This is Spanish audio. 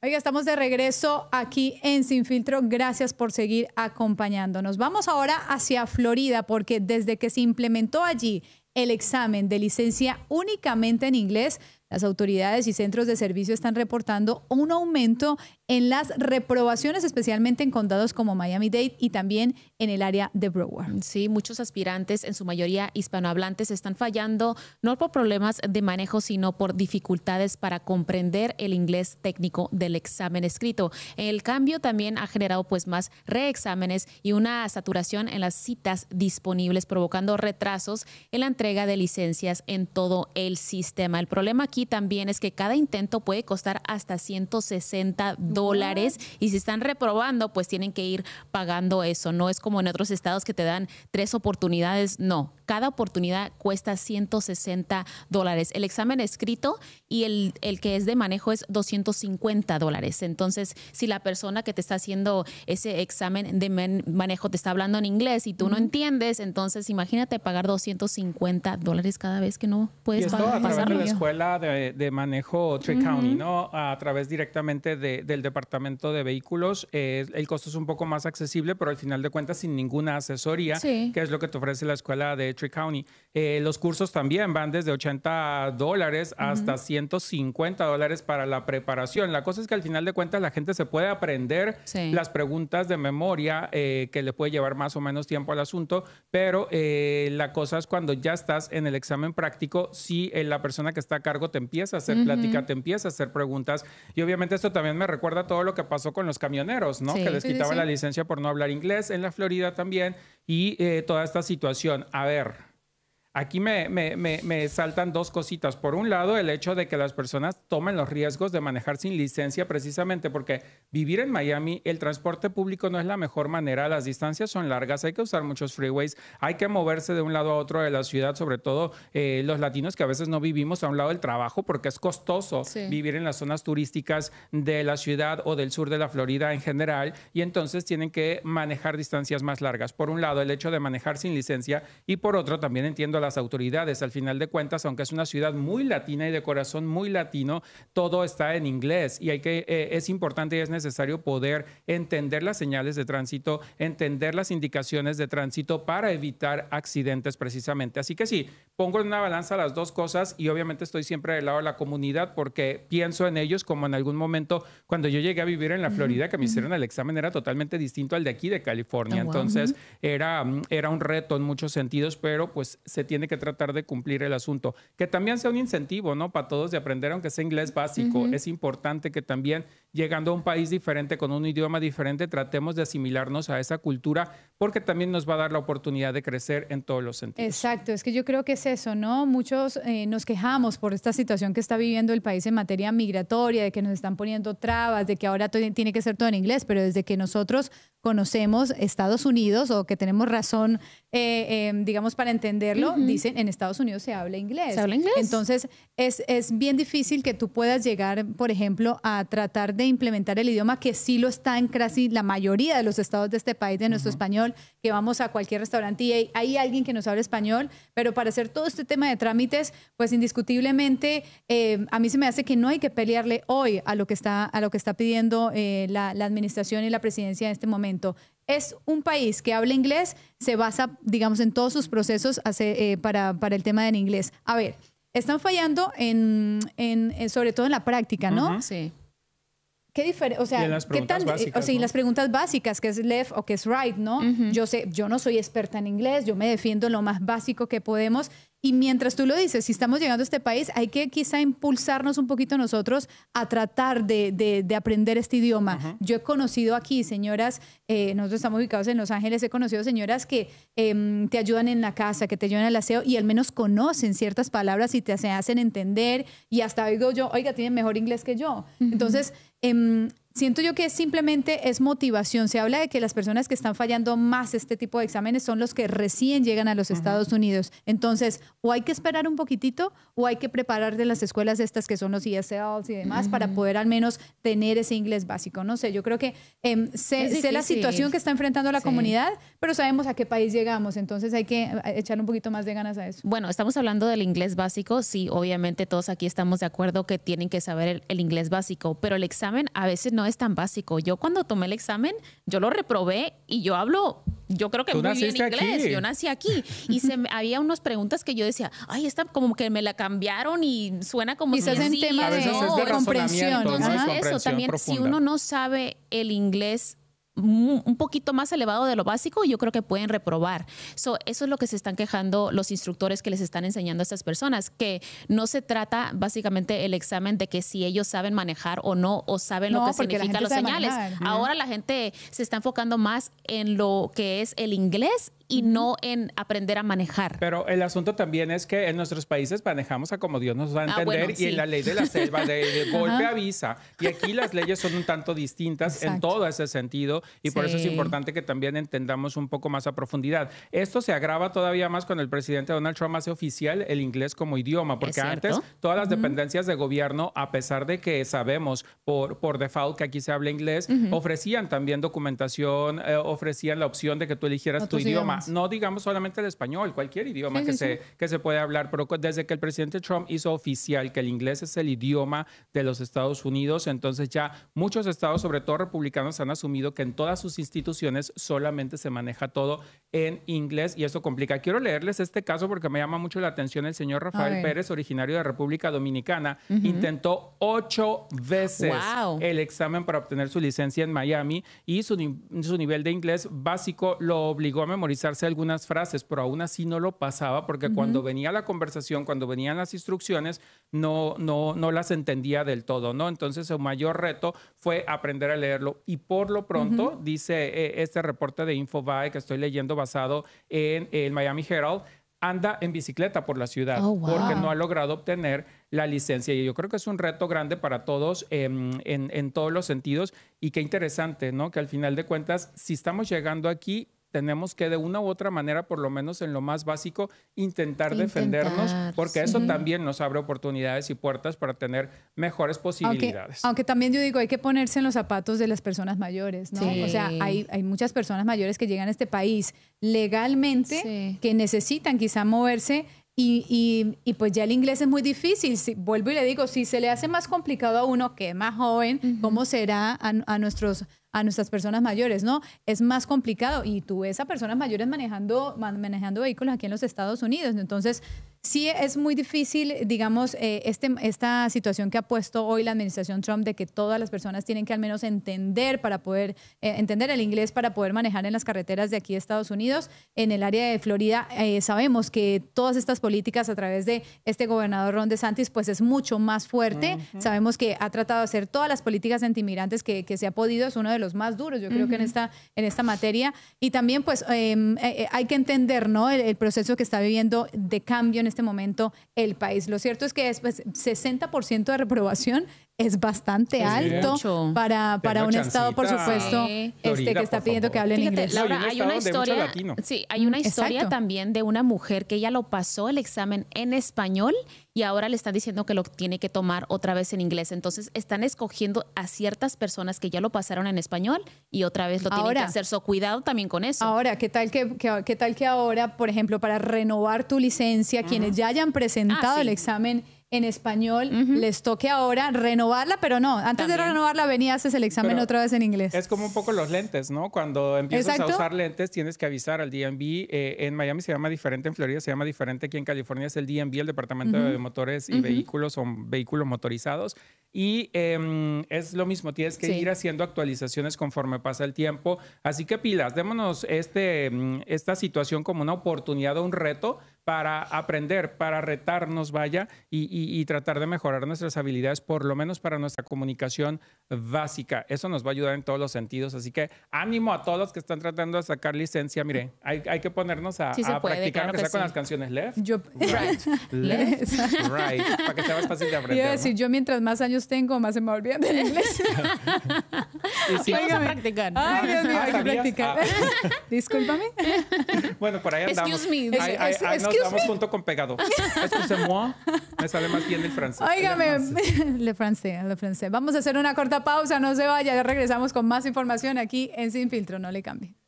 Oiga, estamos de regreso aquí en Sin Filtro. Gracias por seguir acompañándonos. Vamos ahora hacia Florida porque desde que se implementó allí el examen de licencia únicamente en inglés, las autoridades y centros de servicio están reportando un aumento en las reprobaciones, especialmente en condados como Miami-Dade y también en el área de Broward. Sí, muchos aspirantes, en su mayoría hispanohablantes, están fallando no por problemas de manejo, sino por dificultades para comprender el inglés técnico del examen escrito. El cambio también ha generado pues más reexámenes y una saturación en las citas disponibles, provocando retrasos en la entrega de licencias en todo el sistema. El problema aquí también es que cada intento puede costar hasta $160 y si están reprobando, pues tienen que ir pagando eso. No es como en otros estados que te dan 3 oportunidades, no. Cada oportunidad cuesta $160. El examen escrito y el que es de manejo es $250. Entonces, si la persona que te está haciendo ese examen de manejo te está hablando en inglés y tú no entiendes, entonces imagínate pagar $250 cada vez que no puedes pasarlo. Y esto a través de la escuela de manejo Tri-County, ¿no? A través directamente del departamento de vehículos. El costo es un poco más accesible, pero al final de cuentas sin ninguna asesoría, que es lo que te ofrece la escuela de Tri-County. Los cursos también van desde $80 hasta $150 para la preparación. La cosa es que al final de cuentas la gente se puede aprender las preguntas de memoria, que le puede llevar más o menos tiempo al asunto, pero la cosa es cuando ya estás en el examen práctico, si la persona que está a cargo te empieza a hacer plática, te empieza a hacer preguntas. Y obviamente esto también me recuerda todo lo que pasó con los camioneros, ¿no? Que les quitaban la licencia por no hablar inglés en la Florida también. Y toda esta situación. A ver, aquí me saltan dos cositas. Por un lado, el hecho de que las personas tomen los riesgos de manejar sin licencia, precisamente porque vivir en Miami, el transporte público no es la mejor manera. Las distancias son largas, hay que usar muchos freeways, hay que moverse de un lado a otro de la ciudad, sobre todo los latinos que a veces no vivimos a un lado del trabajo porque es costoso vivir en las zonas turísticas de la ciudad o del sur de la Florida en general, y entonces tienen que manejar distancias más largas. Por un lado, el hecho de manejar sin licencia, y por otro, también entiendo las autoridades. Al final de cuentas, aunque es una ciudad muy latina y de corazón muy latino, todo está en inglés y es importante y es necesario poder entender las señales de tránsito, entender las indicaciones de tránsito para evitar accidentes precisamente. Así que sí, pongo en una balanza las dos cosas y obviamente estoy siempre del lado de la comunidad porque pienso en ellos como en algún momento cuando yo llegué a vivir en la Florida, que me hicieron el examen era totalmente distinto al de aquí de California. Entonces era un reto en muchos sentidos, pero pues se tiene que tratar de cumplir el asunto. Que también sea un incentivo, ¿no? Para todos de aprender, aunque sea inglés básico. Es importante que también, llegando a un país diferente, con un idioma diferente, tratemos de asimilarnos a esa cultura, porque también nos va a dar la oportunidad de crecer en todos los sentidos. Exacto, es que yo creo que es eso, ¿no? Muchos nos quejamos por esta situación que está viviendo el país en materia migratoria, de que nos están poniendo trabas, de que ahora tiene que ser todo en inglés, pero desde que nosotros conocemos Estados Unidos o que tenemos razón, digamos, para entenderlo, dicen en Estados Unidos se habla inglés. ¿Se habla inglés? Entonces, es bien difícil que tú puedas llegar, por ejemplo, a tratar de implementar el idioma que sí lo está en casi la mayoría de los estados de este país, de nuestro español, que vamos a cualquier restaurante y hay alguien que nos habla español, pero para hacer todo este tema de trámites, pues indiscutiblemente a mí se me hace que no hay que pelearle hoy a lo que está pidiendo la administración y la presidencia en este momento. Es un país que habla inglés, se basa, digamos, en todos sus procesos para el tema del inglés. A ver, están fallando sobre todo en la práctica, ¿no? Sí. ¿Qué diferencia? O sea, las preguntas básicas, ¿no? ¿no? Las preguntas básicas, que es left o que es right, ¿no? Yo no soy experta en inglés, yo me defiendo lo más básico que podemos. Y mientras tú lo dices, si estamos llegando a este país, hay que quizá impulsarnos un poquito nosotros a tratar de aprender este idioma. Yo he conocido aquí señoras, nosotros estamos ubicados en Los Ángeles, he conocido señoras que te ayudan en la casa, que te ayudan al aseo y al menos conocen ciertas palabras y te hacen entender. Y hasta digo yo, oiga, tienen mejor inglés que yo. Entonces, siento yo que simplemente es motivación. Se habla de que las personas que están fallando más este tipo de exámenes son los que recién llegan a los Estados Unidos. Entonces, o hay que esperar un poquitito o hay que preparar de las escuelas estas que son los ESLs y demás para poder al menos tener ese inglés básico. No sé, yo creo que sé la situación que está enfrentando la comunidad, pero sabemos a qué país llegamos. Entonces hay que echarle un poquito más de ganas a eso. Bueno, estamos hablando del inglés básico. Sí, obviamente todos aquí estamos de acuerdo que tienen que saber el inglés básico, pero el examen a veces no es tan básico. Yo cuando tomé el examen, yo lo reprobé y yo hablo, yo creo que muy bien inglés. Yo nací aquí y había unas preguntas que yo decía, ay, esta como que me la cambiaron y suena como quizás en tema de comprensión. Entonces eso también, profunda. Si uno no sabe el inglés un poquito más elevado de lo básico, yo creo que pueden reprobar. Eso es lo que se están quejando los instructores que les están enseñando a estas personas, que no se trata básicamente el examen de que si ellos saben manejar o no, o saben lo que significan los señales. Ahora la gente se está enfocando más en lo que es el inglés y no en aprender a manejar. Pero el asunto también es que en nuestros países manejamos a como Dios nos va a entender, bueno, y en la ley de la selva de golpe avisa. Y aquí las leyes son un tanto distintas en todo ese sentido y por eso es importante que también entendamos un poco más a profundidad. Esto se agrava todavía más cuando el presidente Donald Trump hace oficial el inglés como idioma, porque antes todas las dependencias de gobierno, a pesar de que sabemos por default que aquí se habla inglés, ofrecían también documentación, ofrecían la opción de que tú eligieras tu idioma. No digamos solamente el español, cualquier idioma que se puede hablar, pero desde que el presidente Trump hizo oficial que el inglés es el idioma de los Estados Unidos, entonces ya muchos estados, sobre todo republicanos, han asumido que en todas sus instituciones solamente se maneja todo en inglés y eso complica. Quiero leerles este caso porque me llama mucho la atención. El señor Rafael Pérez, originario de República Dominicana, intentó 8 veces el examen para obtener su licencia en Miami y su nivel de inglés básico lo obligó a memorizar algunas frases, pero aún así no lo pasaba porque cuando venía la conversación, cuando venían las instrucciones, no las entendía del todo, ¿no? Entonces, su mayor reto fue aprender a leerlo. Y por lo pronto, dice este reporte de Infobae que estoy leyendo basado en el Miami Herald, anda en bicicleta por la ciudad porque no ha logrado obtener la licencia. Y yo creo que es un reto grande para todos en todos los sentidos. Y qué interesante, ¿no? Que al final de cuentas, si estamos llegando aquí, tenemos que de una u otra manera, por lo menos en lo más básico, intentar defendernos, porque eso también nos abre oportunidades y puertas para tener mejores posibilidades. Aunque también yo digo, hay que ponerse en los zapatos de las personas mayores, ¿no? O sea, hay muchas personas mayores que llegan a este país legalmente, que necesitan quizá moverse y pues ya el inglés es muy difícil. Vuelvo y le digo, si se le hace más complicado a uno que es más joven, ¿cómo será a nuestras personas mayores, ¿no? Es más complicado y tú ves a personas mayores manejando vehículos aquí en los Estados Unidos. Entonces, sí es muy difícil, digamos, esta situación que ha puesto hoy la administración Trump de que todas las personas tienen que al menos entender entender el inglés para poder manejar en las carreteras de aquí de Estados Unidos. En el área de Florida sabemos que todas estas políticas a través de este gobernador Ron DeSantis pues es mucho más fuerte. Sabemos que ha tratado de hacer todas las políticas antimigrantes que se ha podido. Es uno de los más duros, yo creo que en esta materia. Y también pues hay que entender, ¿no? El proceso que está viviendo de cambio en este momento el país. Lo cierto es que 60% de reprobación es bastante alto para un estado, por supuesto, Florida, que está pidiendo que hablen inglés. Laura, hay una historia, hay una historia también de una mujer que ella lo pasó el examen en español y ahora le están diciendo que lo tiene que tomar otra vez en inglés. Entonces, están escogiendo a ciertas personas que ya lo pasaron en español y otra vez lo tienen que hacer. So, cuidado también con eso. Ahora, ¿qué tal que ahora, por ejemplo, para renovar tu licencia, quienes ya hayan presentado el examen en español, les toque ahora renovarla, pero no, antes de renovarla haces el examen otra vez en inglés. Es como un poco los lentes, ¿no? Cuando empiezas a usar lentes tienes que avisar al DMV. En Miami se llama diferente, en Florida se llama diferente, aquí en California es el DMV, el Departamento de Motores y Vehículos o Vehículos Motorizados. Y es lo mismo, tienes que ir haciendo actualizaciones conforme pasa el tiempo. Así que pilas, démonos esta situación como una oportunidad o un reto para aprender, para retarnos, vaya, y tratar de mejorar nuestras habilidades, por lo menos para nuestra comunicación básica. Eso nos va a ayudar en todos los sentidos. Así que ánimo a todos los que están tratando de sacar licencia. Mire, hay que ponernos a practicar, claro aunque sea con las canciones left, right, left, right, para que sea más fácil de aprender. Iba a decir, yo mientras más años tengo, más se me olvida del inglés. Y vamos a practicar. Ay, Dios mío, hay que practicar. Discúlpame. Bueno, por ahí andamos. Excuse me. Ahí nos damos junto con pegado. Excusez-moi. Me sale más bien el francés. Óigame, le francés. Vamos a hacer una corta pausa, no se vaya, ya regresamos con más información aquí en Sin Filtro, no le cambie.